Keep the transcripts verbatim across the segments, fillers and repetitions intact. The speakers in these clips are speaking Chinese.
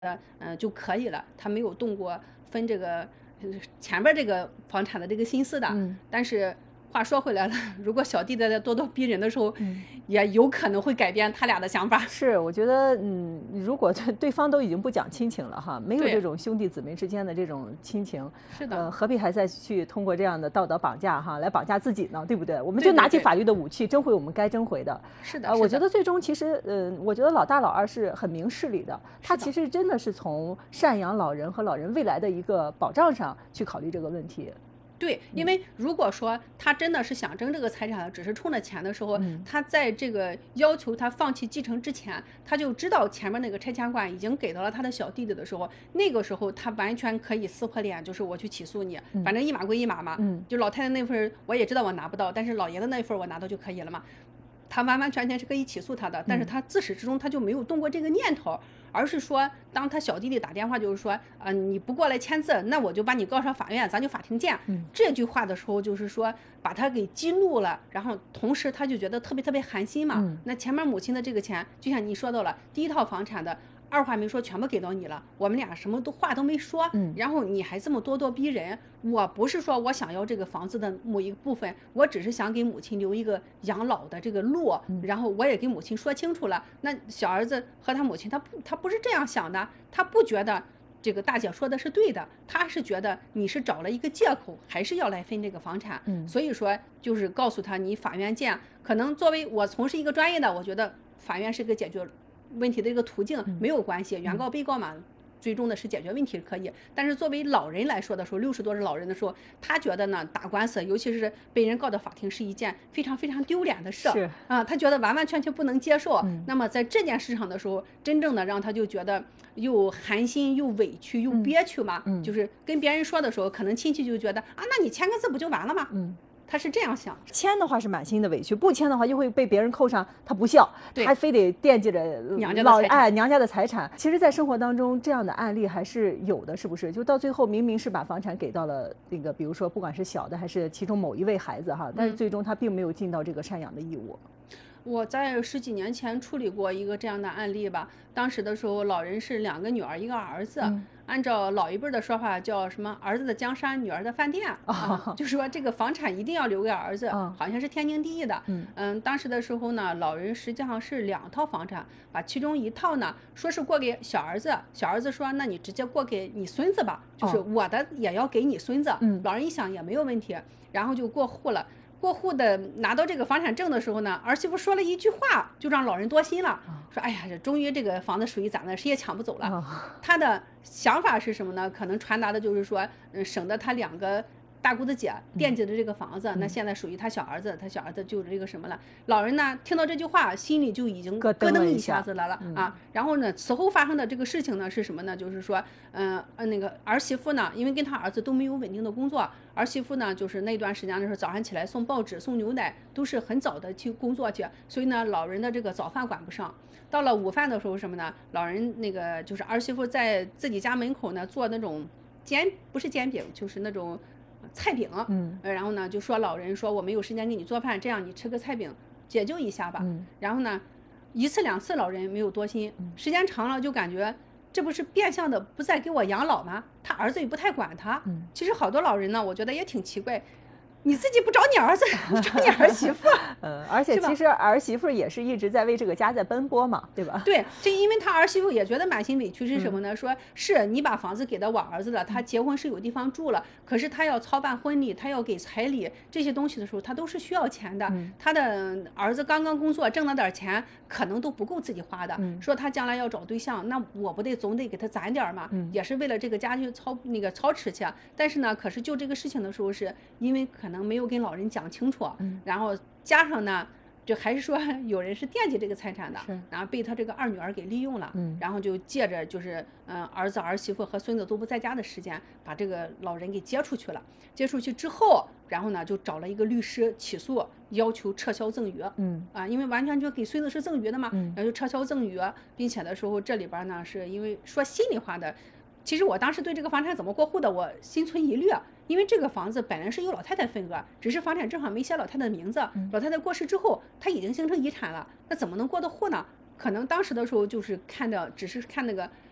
呃呃就可以了，他没有动过分这个呃前边这个房产的这个心思的。 嗯但是话说回来了，如果小弟在咄咄逼人的时候， 嗯也有可能会改变他俩的想法。 是，我觉得，嗯，如果对对方都已经不讲亲情了哈，没有对这种兄弟姊妹之间的这种亲情， 是的呃，何必还再去通过这样的道德绑架哈来绑架自己呢？对不对？我们对对对就拿起法律的武器，争回我们该争回的。呃， 是的是的我觉得最终其实，呃，我觉得老大老二是很明事理的，他是的其实真的是从赡养老人和老人未来的一个保障上去考虑这个问题。 对，因为如果说他真的是想争这个财产，只是冲着钱的时候， 嗯他在这个要求他放弃继承之前，他就知道前面那个拆迁款已经给到了他的小弟弟的时候，那个时候他完全可以撕破脸，就是我去起诉你，反正一码归一码嘛。 嗯就老太太那份儿我也知道我拿不到，但是老爷子那份儿我拿到就可以了嘛。他完完全全是可以起诉他的，但是他自始至终他就没有动过这个念头，而是说，当他小弟弟打电话就是说，啊、你不过来签字，那我就把你告上法院，咱就法庭见。这句话的时候，就是说把他给激怒了，然后同时他就觉得特别特别寒心嘛。那前面母亲的这个钱，就像你说到了，第一套房产的。二话没说，全部给到你了，我们俩什么都话都没说，嗯，然后你还这么咄咄逼人，我不是说我想要这个房子的某一个部分，我只是想给母亲留一个养老的这个路，然后我也给母亲说清楚了。那小儿子和他母亲，他不他不是这样想的，他不觉得这个大姐说的是对的，他是觉得你是找了一个借口，还是要来分这个房产，嗯，所以说就是告诉他你法院见。可能作为我从事一个专业的，我觉得法院是个解决问题的一个途径，没有关系，原告被告嘛，最终的是解决问题可以。但是作为老人来说的时候，六十多的老人的时候，他觉得呢，打官司，尤其是被人告到法庭，是一件非常非常丢脸的事。 是啊，他觉得完完全全不能接受。那么在这件事上的时候，真正的让他就觉得又寒心又委屈又憋屈嘛。就是跟别人说的时候，可能亲戚就觉得啊，那你签个字不就完了吗？嗯。他是这样想， 签的话是满心的委屈，不签的话又会被别人扣上他不孝， 对还非得惦记着娘家的老财产哎娘家的财产。其实，在生活当中，这样的案例还是有的，是不是？就到最后明明是把房产给到了那个，比如说不管是小的还是其中某一位孩子哈，但是最终他并没有尽到这个赡养的义务。 我在十几年前处理过一个这样的案例吧，当时的时候老人是两个女儿一个儿子， 嗯按照老一辈的说法叫什么儿子的江山女儿的饭店、 哦啊，就说这个房产一定要留给儿子， 哦好像是天经地义的。 嗯当时的时候呢，老人实际上是两套房产，把其中一套呢说是过给小儿子，小儿子说那你直接过给你孙子吧，就是哦我的也要给你孙子。 嗯老人一想也没有问题，然后就过户了。过户的拿到这个房产证的时候呢，儿媳妇说了一句话，就让老人多心了，说：“哎呀，这终于这个房子属于咱的，谁也抢不走了。 哦他的想法是什么呢？可能传达的就是说，嗯，省得他两个大姑子姐惦记着这个房子，那现在属于他小儿子，他小儿子就是这个什么了。老人呢，听到这句话，心里就已经咯噔咯噔一了一下下子来了啊。然后呢，此后发生的这个事情呢是什么呢？就是说，嗯呃，那个儿媳妇呢，因为跟他儿子都没有稳定的工作，儿媳妇呢就是那段时间的时候，早上起来送报纸、送牛奶，都是很早的去工作去，所以呢，老人的这个早饭管不上。到了午饭的时候什么呢？老人那个就是儿媳妇在自己家门口呢做那种煎，不是煎饼，就是那种菜饼。 嗯呃然后呢就说老人说我没有时间给你做饭，这样你吃个菜饼解救一下吧。 嗯然后呢一次两次老人没有多心，时间长了就感觉这不是变相的不再给我养老吗？他儿子也不太管他。其实好多老人呢，我觉得也挺奇怪，你自己不找你儿子，你找你儿媳妇。 呃，而且是吧其实儿媳妇也是一直在为这个家在奔波嘛，对吧？ 对，这因为他儿媳妇也觉得满心委屈是什么呢？说是你把房子给到我儿子了，他结婚是有地方住了，可是他要操办婚礼，他要给彩礼这些东西的时候，他都是需要钱的。他的儿子刚刚工作挣了点钱，可能都不够自己花的。说他将来要找对象，那我不得总得给他攒点嘛，也是为了这个家去操那个操持去。但是呢，可是就这个事情的时候，是因为可能没有跟老人讲清楚，然后加上呢。就还是说有人是惦记这个财产的，然后被他这个二女儿给利用了， 嗯然后就借着就是嗯、呃、儿子儿媳妇和孙子都不在家的时间，把这个老人给接出去了。接出去之后，然后呢就找了一个律师起诉，要求撤销赠与。 嗯啊，因为完全就给孙子是赠与的嘛， 嗯然后就撤销赠与，并且的时候这里边呢是因为说心里话的。其实我当时对这个房产怎么过户的，我心存疑虑，因为这个房子本来是由老太太份额，只是房产证上没写老太太的名字。老太太过世之后，她已经形成遗产了，那怎么能过得户呢？可能当时的时候就是看的，只是看那个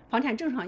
房产证上